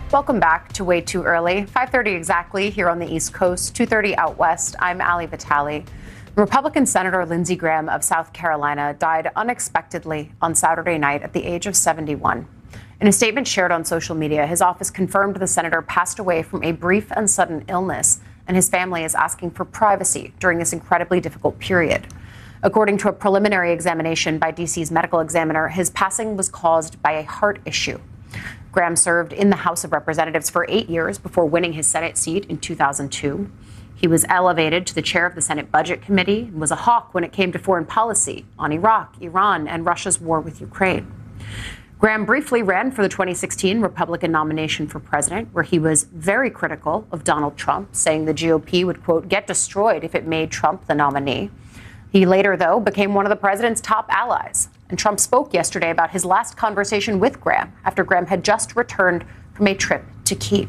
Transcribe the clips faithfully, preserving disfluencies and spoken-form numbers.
Welcome back to Way Too Early, five thirty exactly here on the East Coast, two thirty out west. I'm Ali Vitale. Republican Senator Lindsey Graham of South Carolina died unexpectedly on Saturday night at the age of seventy-one. In a statement shared on social media, his office confirmed the senator passed away from a brief and sudden illness, and his family is asking for privacy during this incredibly difficult period. According to a preliminary examination by D C's medical examiner, his passing was caused by a heart issue. Graham served in the House of Representatives for eight years before winning his Senate seat in two thousand two. He was elevated to the chair of the Senate Budget Committee and was a hawk when it came to foreign policy on Iraq, Iran, and Russia's war with Ukraine. Graham briefly ran for the twenty sixteen Republican nomination for president, where he was very critical of Donald Trump, saying the G O P would, quote, get destroyed if it made Trump the nominee. He later, though, became one of the president's top allies. And Trump spoke yesterday about his last conversation with Graham after Graham had just returned from a trip to Kyiv.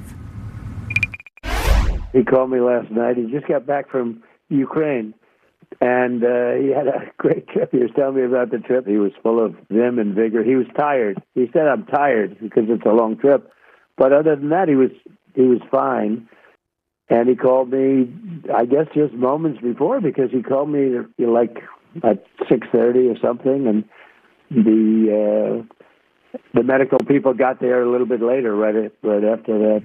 He called me last night. He just got back from Ukraine, and uh, he had a great trip. He was telling me about the trip. He was full of vim and vigor. He was tired. He said, I'm tired because it's a long trip. But other than that, he was he was fine. And he called me, I guess, just moments before, because he called me like at six thirty or something, and the uh, the medical people got there a little bit later, right, at, right after that.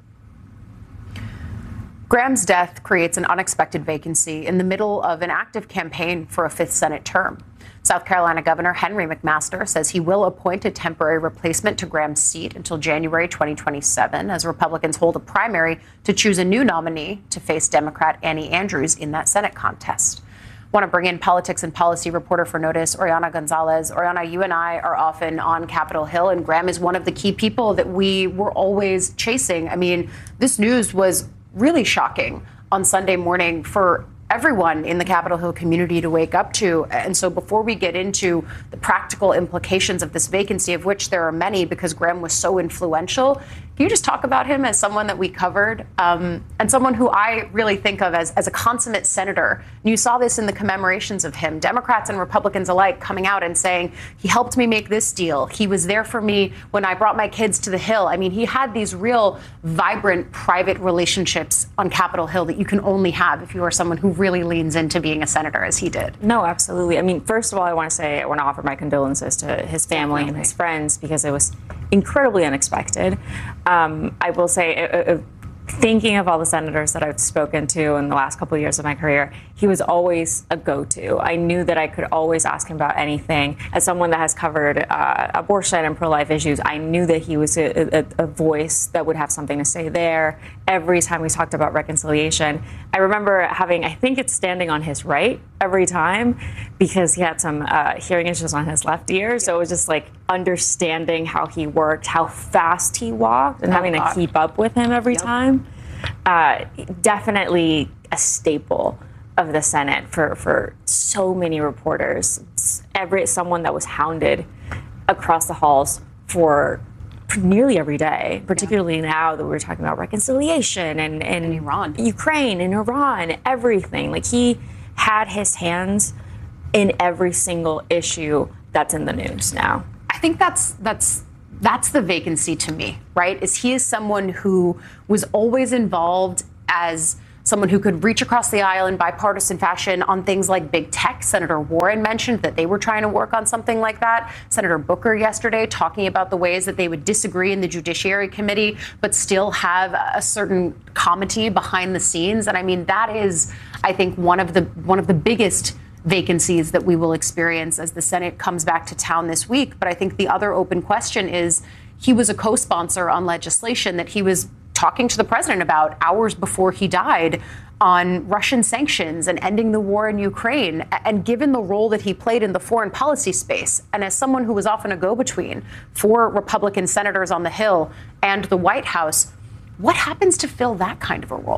Graham's death creates an unexpected vacancy in the middle of an active campaign for a fifth Senate term. South Carolina Governor Henry McMaster says he will appoint a temporary replacement to Graham's seat until January twenty twenty-seven, as Republicans hold a primary to choose a new nominee to face Democrat Annie Andrews in that Senate contest. Want to bring in politics and policy reporter for Notice, Oriana Gonzalez. Oriana, you and I are often on Capitol Hill, and Graham is one of the key people that we were always chasing. I mean, this news was really shocking on Sunday morning for everyone in the Capitol Hill community to wake up to. And so before we get into the practical implications of this vacancy, of which there are many because Graham was so influential, can you just talk about him as someone that we covered um, and someone who I really think of as, as a consummate senator? And you saw this in the commemorations of him, Democrats and Republicans alike coming out and saying, he helped me make this deal. He was there for me when I brought my kids to the Hill. I mean, he had these real vibrant private relationships on Capitol Hill that you can only have if you are someone who really leans into being a senator, as he did. No, absolutely. I mean, first of all, I want to say I want to offer my condolences to his family Definitely. and his friends, because it was incredibly unexpected. Um, I will say, uh, uh, thinking of all the senators that I've spoken to in the last couple of years of my career, he was always a go-to. I knew that I could always ask him about anything. As someone that has covered uh, abortion and pro-life issues, I knew that he was a, a, a voice that would have something to say there. Every time we talked about reconciliation, I remember having, I think it's standing on his right every time, because he had some uh, hearing issues on his left ear. So it was just like understanding how he worked, how fast he walked, and oh, having God. to keep up with him every yep. time. Uh, definitely a staple of the Senate for, for so many reporters. Every someone that was hounded across the halls for nearly every day, particularly yeah. now that we're talking about reconciliation and, and, and Iran, Ukraine and Iran, everything. Like, he had his hands in every single issue that's in the news now. I think that's that's that's the vacancy to me, right? Is he is someone who was always involved as someone who could reach across the aisle in bipartisan fashion on things like big tech. Senator Warren mentioned that they were trying to work on something like that. Senator Booker yesterday talking about the ways that they would disagree in the Judiciary Committee, but still have a certain comity behind the scenes. And I mean, that is, I think, one of the one of the biggest vacancies that we will experience as the Senate comes back to town this week. But I think the other open question is, he was a co-sponsor on legislation that he was talking to the president about hours before he died on Russian sanctions and ending the war in Ukraine. And given the role that he played in the foreign policy space, and as someone who was often a go-between for Republican senators on the Hill and the White House, what happens to fill that kind of a role?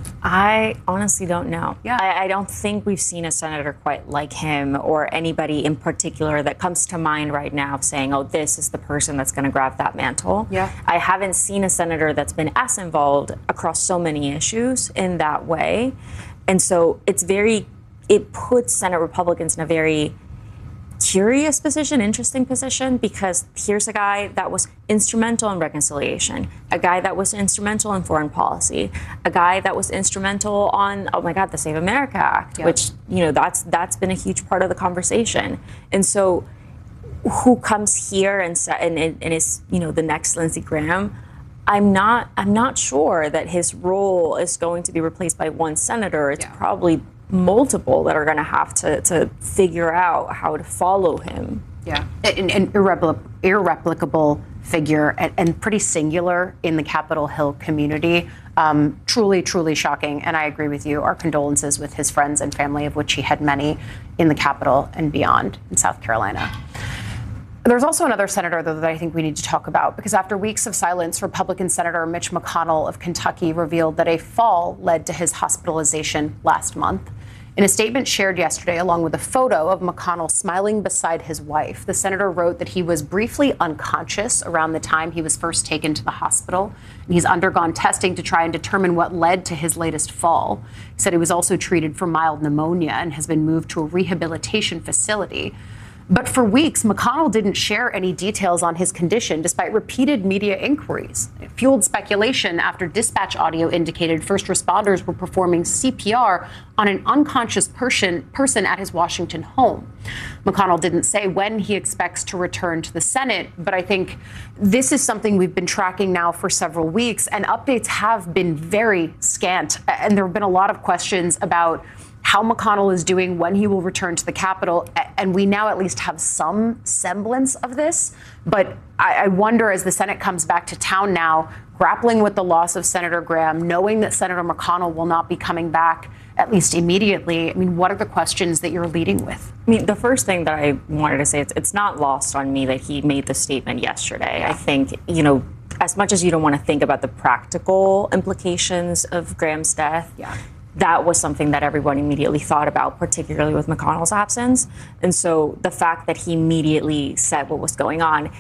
I honestly don't know. Yeah. I, I don't think we've seen a senator quite like him, or anybody in particular that comes to mind right now saying, oh, this is the person that's going to grab that mantle. Yeah. I haven't seen a senator that's been as involved across so many issues in that way. And so it's very, it puts Senate Republicans in a very curious position, interesting position, because here's a guy that was instrumental in reconciliation, a guy that was instrumental in foreign policy, a guy that was instrumental on, oh my God, the Save America Act, yep. which, you know, that's that's been a huge part of the conversation. And so who comes here and, and, and is, you know, the next Lindsey Graham? I'm not I'm not sure that his role is going to be replaced by one senator. It's yeah. probably multiple that are going to have to to figure out how to follow him. Yeah, an, an irrepli- irreplicable figure and, and pretty singular in the Capitol Hill community. Um, truly, truly shocking. And I agree with you. Our condolences with his friends and family, of which he had many in the Capitol and beyond in South Carolina. There's also another senator, though, that I think we need to talk about, because after weeks of silence, Republican Senator Mitch McConnell of Kentucky revealed that a fall led to his hospitalization last month. In a statement shared yesterday, along with a photo of McConnell smiling beside his wife, the senator wrote that he was briefly unconscious around the time he was first taken to the hospital. And he's undergone testing to try and determine what led to his latest fall. He said he was also treated for mild pneumonia and has been moved to a rehabilitation facility. But for weeks, McConnell didn't share any details on his condition, despite repeated media inquiries. It fueled speculation after dispatch audio indicated first responders were performing C P R on an unconscious person, person at his Washington home. McConnell didn't say when he expects to return to the Senate, but I think this is something we've been tracking now for several weeks, and updates have been very scant. And there have been a lot of questions about how McConnell is doing, when he will return to the Capitol. And we now at least have some semblance of this. But I, I wonder, as the Senate comes back to town now, grappling with the loss of Senator Graham, knowing that Senator McConnell will not be coming back, at least immediately, I mean, what are the questions that you're leading with? I mean, the first thing that I wanted to say, it's, it's not lost on me that he made the statement yesterday. I think, you know, as much as you don't want to think about the practical implications of Graham's death, yeah. that was something that everyone immediately thought about, particularly with McConnell's absence. And so the fact that he immediately said what was going on,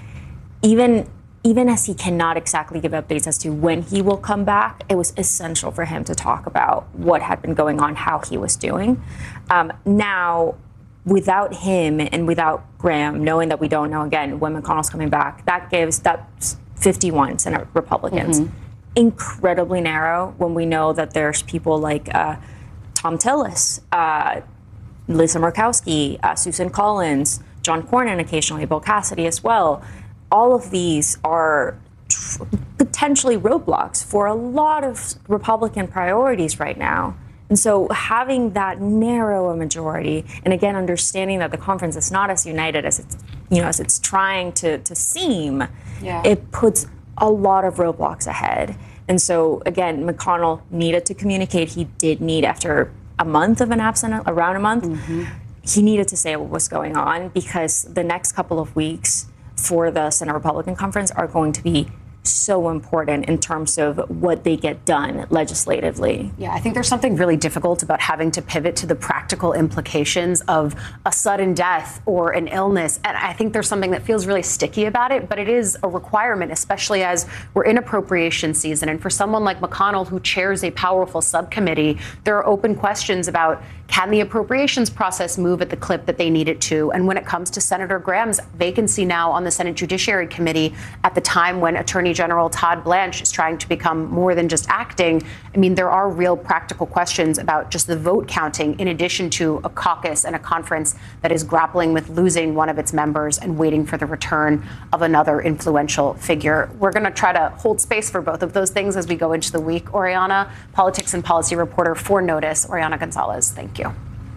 even even as he cannot exactly give updates as to when he will come back, it was essential for him to talk about what had been going on, how he was doing. Um, now, without him and without Graham, knowing that we don't know, again, when McConnell's coming back, that gives that's fifty-one Senate Republicans. Mm-hmm. Incredibly narrow when we know that there's people like uh, Tom Tillis, uh, Lisa Murkowski, uh, Susan Collins, John Cornyn occasionally, Bill Cassidy as well. All of these are tr- potentially roadblocks for a lot of Republican priorities right now. And so having that narrow a majority, and again, understanding that the conference is not as united as it's, you know, as it's trying to, to seem, yeah. it puts a lot of roadblocks ahead. And so, again, McConnell needed to communicate. He did need, after a month of an absence, around a month, mm-hmm. he needed to say what was going on, because the next couple of weeks for the Senate Republican Conference are going to be so important in terms of what they get done legislatively. Yeah, I think there's something really difficult about having to pivot to the practical implications of a sudden death or an illness. And I think there's something that feels really sticky about it, but it is a requirement, especially as we're in appropriation season. And for someone like McConnell, who chairs a powerful subcommittee, there are open questions about, can the appropriations process move at the clip that they need it to? And when it comes to Senator Graham's vacancy now on the Senate Judiciary Committee, at the time when Attorney General Todd Blanche is trying to become more than just acting, I mean, there are real practical questions about just the vote counting, in addition to a caucus and a conference that is grappling with losing one of its members and waiting for the return of another influential figure. We're going to try to hold space for both of those things as we go into the week. Oriana, politics and policy reporter for Notice, Oriana Gonzalez, thank you.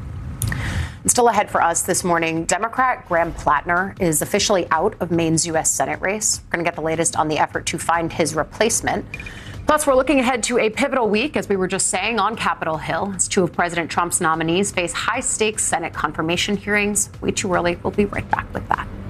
And still ahead for us this morning, Democrat Graham Plattner is officially out of Maine's U S Senate race. We're going to get the latest on the effort to find his replacement. Plus, we're looking ahead to a pivotal week, as we were just saying, on Capitol Hill, as two of President Trump's nominees face high-stakes Senate confirmation hearings. Way too early. We'll be right back with that.